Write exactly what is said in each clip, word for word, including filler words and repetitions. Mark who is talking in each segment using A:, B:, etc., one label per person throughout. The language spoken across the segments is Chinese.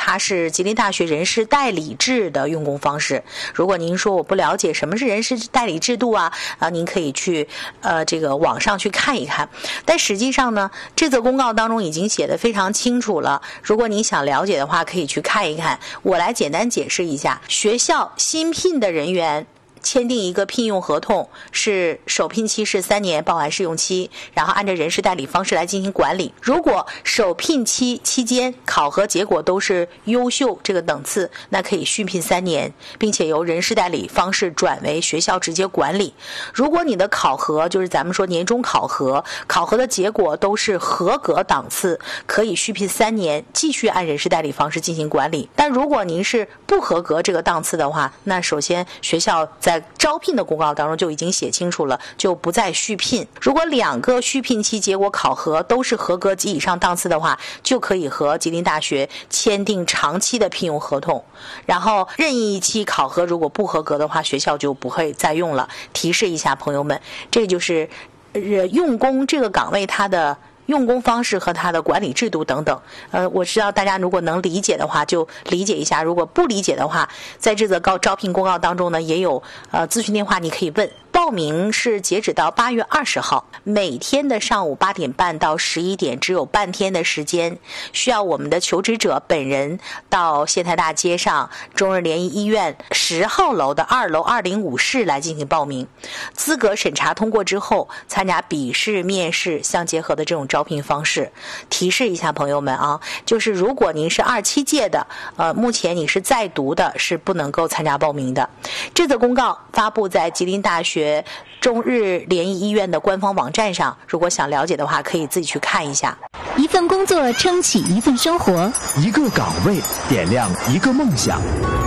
A: 它是吉林大学人事代理制的用工方式。如果您说我不了解什么是人事代理制度啊，啊，您可以去呃这个网上去看一看。但实际上呢，这则公告当中已经写得非常清楚了。如果您想了解的话，可以去看一看。我来简单解释一下，学校新聘的人员签订一个聘用合同，是首聘期是三年，包含试用期，然后按照人事代理方式来进行管理。如果首聘期期间考核结果都是优秀这个等次，那可以续聘三年，并且由人事代理方式转为学校直接管理。如果你的考核就是咱们说年终考核，考核的结果都是合格档次，可以续聘三年，继续按人事代理方式进行管理。但如果您是不合格这个档次的话，那首先学校在招聘的公告当中就已经写清楚了，就不再续聘。如果两个续聘期结果考核都是合格及以上档次的话，就可以和吉林大学签订长期的聘用合同。然后任意一期考核如果不合格的话，学校就不会再用了。提示一下朋友们，这就是呃用工这个岗位它的用工方式和它的管理制度等等。呃，我知道大家如果能理解的话就理解一下，如果不理解的话，在这则高招聘公告当中呢也有呃咨询电话你可以问。报名是截止到八月二十号，每天的上午八点半到十一点，只有半天的时间，需要我们的求职者本人到县台大街上中日联谊医院十号楼的二楼二零五室来进行报名。资格审查通过之后，参加笔试、面试相结合的这种招聘方式。提示一下朋友们啊，就是如果您是二七届的，呃，目前你是在读的，是不能够参加报名的。这则公告发布在吉林大学中日联谊医院的官方网站上，如果想了解的话，可以自己去看一下。
B: 一份工作撑起一份生活，
C: 一个岗位点亮一个梦想。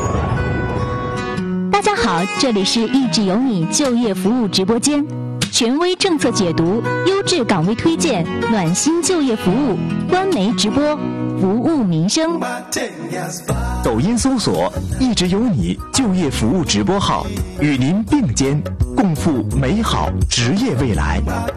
B: 大家好，这里是益智有你就业服务直播间，权威政策解读，优质岗位推荐，暖心就业服务，官媒直播，服务民生。
C: 抖音搜索一直有你就业服务直播号，与您并肩共赴美好职业未来。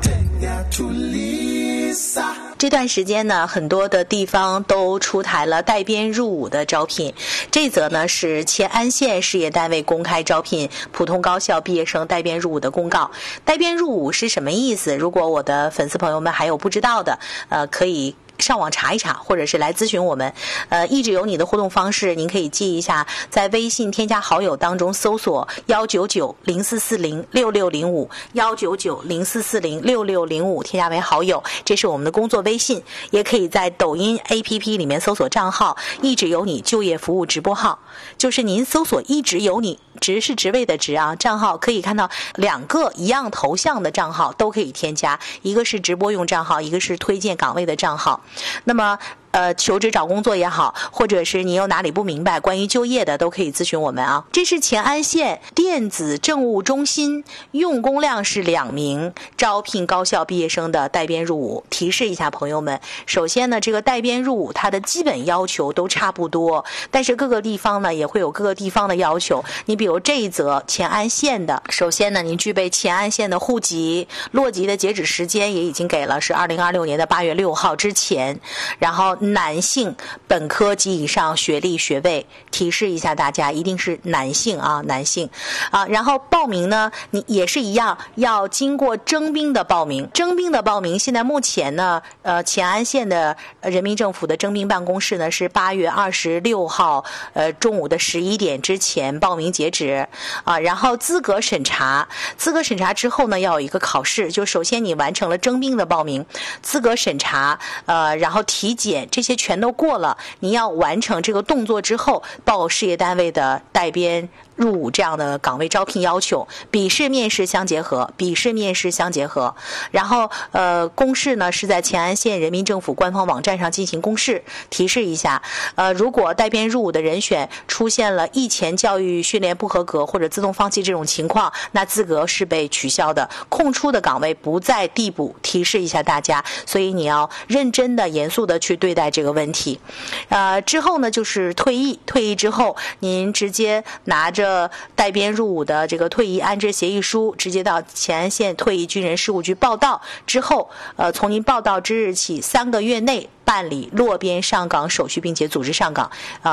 A: 这段时间呢，很多的地方都出台了带编入伍的招聘。这则呢是乾安县事业单位公开招聘普通高校毕业生带编入伍的公告。带编入伍是什么意思？如果我的粉丝朋友们还有不知道的，呃，可以上网查一查，或者是来咨询我们。呃，一直有你的互动方式，您可以记一下，在微信添加好友当中搜索幺九九零四四零六六零五幺九九零四四零六六零五，添加为好友，这是我们的工作微信。也可以在抖音 A P P 里面搜索账号一直有你就业服务直播号，就是您搜索一直有你，职是职位的职啊，账号可以看到两个一样头像的账号都可以添加，一个是直播用账号，一个是推荐岗位的账号。那么呃，求职找工作也好，或者是你有哪里不明白关于就业的，都可以咨询我们啊。这是乾安县电子政务中心，用工量是两名，招聘高校毕业生的带编入伍。提示一下朋友们，首先呢，这个带编入伍它的基本要求都差不多，但是各个地方呢也会有各个地方的要求。你比如这一则乾安县的，首先呢，您具备乾安县的户籍，落籍的截止时间也已经给了，是二零二六年的八月六号之前，然后男性本科及以上学历学位。提示一下大家，一定是男性啊，男性啊。然后报名呢，你也是一样，要经过征兵的报名。征兵的报名，现在目前呢，呃，乾安县的人民政府的征兵办公室呢是八月二十六号，呃，中午的十一点之前报名截止啊。然后资格审查，资格审查之后呢，要有一个考试，就首先你完成了征兵的报名，资格审查，呃，然后体检，这些全都过了，你要完成这个动作之后，报事业单位的带编入伍这样的岗位招聘要求，笔试面试相结合，笔试面试相结合。然后呃，公示呢是在乾安县人民政府官方网站上进行公示。提示一下，呃，如果带编入伍的人选出现了役前教育训练不合格或者自动放弃这种情况，那资格是被取消的，空出的岗位不再递补。提示一下大家，所以你要认真的、严肃的去对待这个问题。呃，之后呢就是退役，退役之后您直接拿着带编入伍的这个退役安置协议书，直接到乾安县退役军人事务局报到，之后呃，从您报到之日起三个月内办理落编上岗手续，并且组织上岗啊。